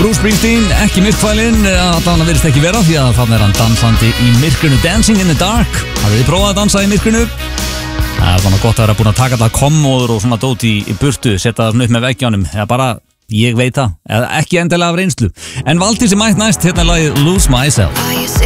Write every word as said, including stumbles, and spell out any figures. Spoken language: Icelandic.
Bruce Springsteen, ekki myrkfælinn, að hann virðist ekki vera því að þannig er hann dansandi í myrkrinu, Dancing in the Dark. Hafið þið prófað að dansa í myrkrinu? Það er þannig gott að vera búin að taka alltaf kommóður og svona dót í, í burtu, setja það upp með veggjónum, eða bara, ég veit það, eða ekki endilega af reynslu. En Valdís er mætt næst, hérna er lagið Lose Myself.